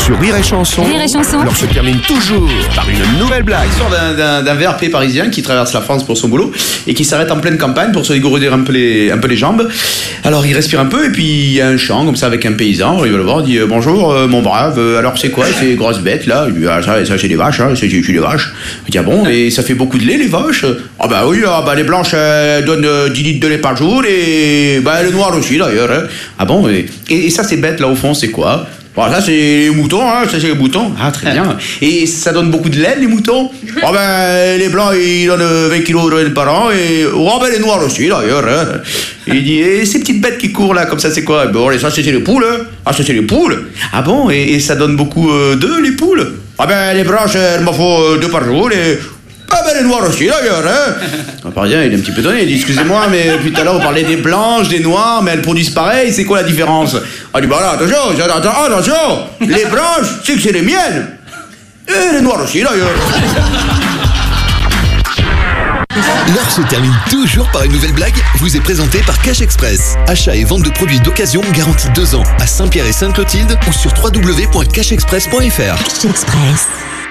Sur Rire et Chanson, Rire et Chanson. l'heure se termine toujours par une nouvelle blague. L'histoire d'un VRP parisien qui traverse la France pour son boulot et qui s'arrête en pleine campagne pour se dégourdir un peu les jambes. Alors il respire un peu et puis il y a un champ comme ça avec un paysan. Alors, il va le voir, il dit bonjour mon brave, alors c'est quoi ces grosses bêtes là? Il dit ça c'est des vaches, hein, c'est des vaches. Il dit ah bon, et ça fait beaucoup de lait les vaches? Ah bah oui, les blanches donnent 10 litres de lait par jour et les noires aussi d'ailleurs. Hein. Ah bon, et ça ces bêtes là au fond c'est quoi? Bon, ça c'est les moutons, hein, ça c'est les moutons. Ah très bien. Et ça donne beaucoup de lait les moutons? Oh les blancs ils donnent 20 kilos de lait par an et les noirs aussi d'ailleurs. Hein. Et il dit et ces petites bêtes qui courent là comme ça c'est quoi? Bon ça c'est les poules. Hein. Ah ça c'est les poules. Ah bon, et ça donne beaucoup d'œufs les poules? Ah les blanches elles m'en faut 2 par jour et les noirs aussi d'ailleurs, hein. Le Parisien il est un petit peu étonné, il dit excusez-moi mais depuis tout à l'heure vous parlez des blanches, des noirs, mais elles produisent pareil, c'est quoi la différence? Il dit attention, les blanches c'est que c'est les miennes, et les noirs aussi d'ailleurs. L'heure se termine toujours par une nouvelle blague, vous est présentée par Cash Express. Achat et vente de produits d'occasion garantis 2 ans à Saint-Pierre et Sainte-Clotilde ou sur www.cashexpress.fr. Cash Express.